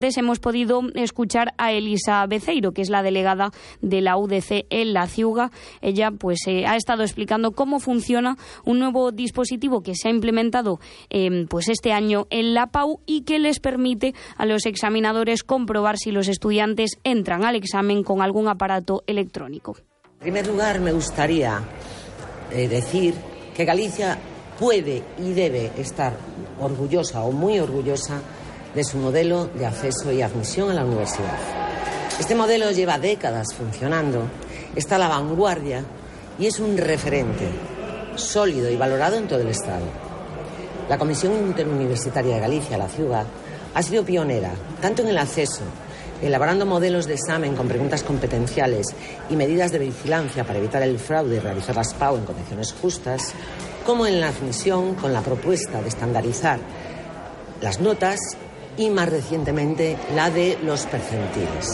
Hemos podido escuchar a Elisa Beceiro, que es la delegada de la UDC en La Ciuga. Ella ha estado explicando cómo funciona un nuevo dispositivo que se ha implementado este año en la PAU y que les permite a los examinadores comprobar si los estudiantes entran al examen con algún aparato electrónico. En primer lugar, me gustaría decir que Galicia puede y debe estar orgullosa o muy orgullosa de su modelo de acceso y admisión a la universidad. Este modelo lleva décadas funcionando, está a la vanguardia y es un referente sólido y valorado en todo el Estado. La Comisión Interuniversitaria de Galicia, la Ciuga, ha sido pionera tanto en el acceso, elaborando modelos de examen con preguntas competenciales y medidas de vigilancia para evitar el fraude y realizar las PAU en condiciones justas, como en la admisión con la propuesta de estandarizar las notas y más recientemente la de los percentiles.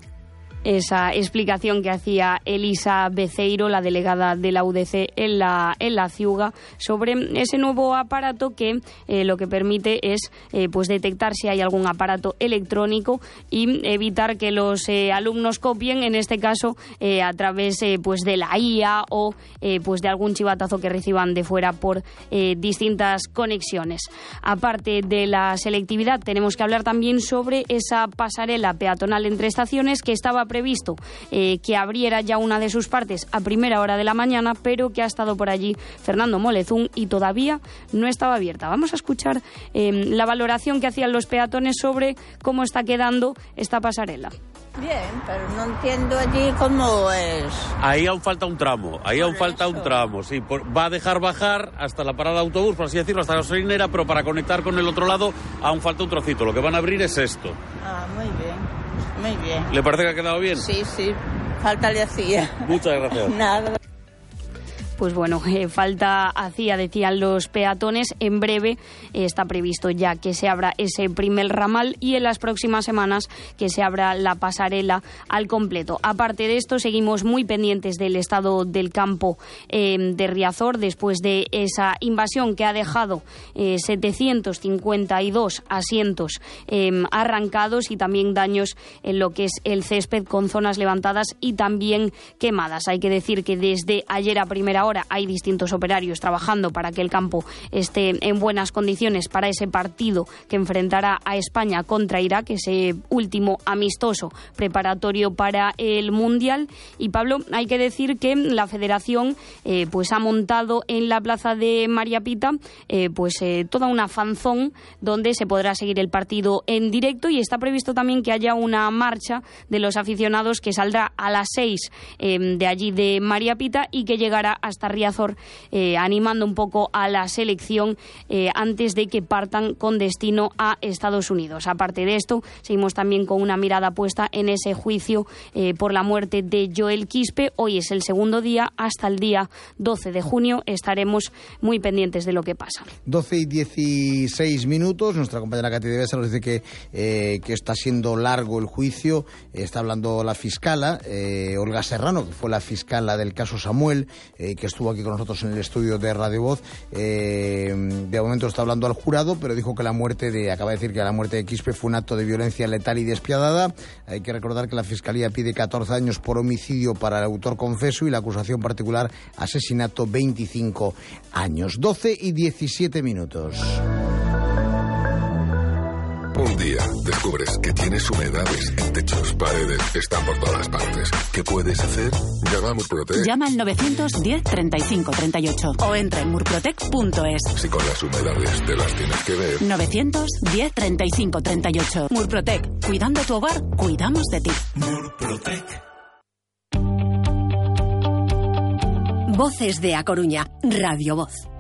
Esa explicación que hacía Elisa Beceiro, la delegada de la UDC en la Ciuga, sobre ese nuevo aparato que lo que permite es detectar si hay algún aparato electrónico y evitar que los alumnos copien, en este caso a través de la IA o de algún chivatazo que reciban de fuera por distintas conexiones. Aparte de la selectividad, tenemos que hablar también sobre esa pasarela peatonal entre estaciones que estaba previsto que abriera ya una de sus partes a primera hora de la mañana, pero que ha estado por allí Fernando Molezún y todavía no estaba abierta. Vamos a escuchar la valoración que hacían los peatones sobre cómo está quedando esta pasarela. Bien, pero no entiendo allí cómo es. Ahí aún falta un tramo, sí. Va a dejar bajar hasta la parada de autobús, por así decirlo, hasta la gasolinera, pero para conectar con el otro lado aún falta un trocito. Lo que van a abrir es esto. Ah, muy bien. Muy bien. ¿Le parece que ha quedado bien? Sí, falta le hacía. Muchas gracias. Nada. Falta hacía, decían los peatones. En breve está previsto ya que se abra ese primer ramal y en las próximas semanas que se abra la pasarela al completo. Aparte de esto, seguimos muy pendientes del estado del campo de Riazor después de esa invasión que ha dejado 752 asientos arrancados y también daños en lo que es el césped, con zonas levantadas y también quemadas. Hay que decir que desde ayer a primera hora hay distintos operarios trabajando para que el campo esté en buenas condiciones para ese partido que enfrentará a España contra Irak, ese último amistoso preparatorio para el Mundial. Y Pablo, hay que decir que la Federación ha montado en la plaza de María Pita toda una fanzón donde se podrá seguir el partido en directo, y está previsto también que haya una marcha de los aficionados que saldrá a las 6 de allí de María Pita y que llegará hasta Riazor, animando un poco a la selección antes de que partan con destino a Estados Unidos. Aparte de esto, seguimos también con una mirada puesta en ese juicio por la muerte de Joel Quispe. Hoy es el segundo día, hasta el día 12 de junio estaremos muy pendientes de lo que pasa. 12:16. Nuestra compañera Katy de Besa nos dice que está siendo largo el juicio. Está hablando la fiscala, Olga Serrano, que fue la fiscala del caso Samuel, que estuvo aquí con nosotros en el estudio de Radio Voz. De momento está hablando al jurado, pero dijo que acaba de decir que la muerte de Quispe fue un acto de violencia letal y despiadada. Hay que recordar que la Fiscalía pide 14 años por homicidio para el autor confeso y la acusación particular asesinato 25 años. 12:17. Un día descubres que tienes humedades en techos, paredes, están por todas partes. ¿Qué puedes hacer? Llama a Murprotec. Llama al 910 35 38 o entra en murprotec.es. Si con las humedades te las tienes que ver. 910 35 38. Murprotec. Cuidando tu hogar, cuidamos de ti. Murprotec. Voces de A Coruña, Radio Voz.